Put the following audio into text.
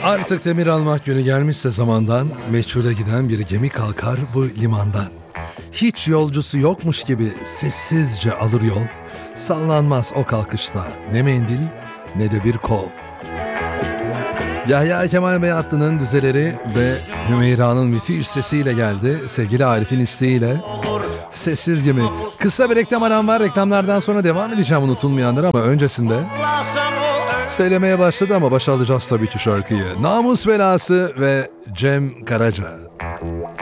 Artık demir almak günü gelmişse zamandan, meçhule giden bir gemi kalkar bu limandan. Hiç yolcusu yokmuş gibi sessizce alır yol, sallanmaz o kalkışta ne mendil ne de bir kol. Yahya Kemal Beyatlı'nın dizeleri ve Hümeyra'nın müthiş sesiyle geldi, sevgili Arif'in isteğiyle. Sessiz gibi. Kısa bir reklam aram var, reklamlardan sonra devam edeceğim unutulmayanlara ama öncesinde... Söylemeye başladı ama başa alacağız tabii ki şarkıyı. Namus Belası ve Cem Karaca.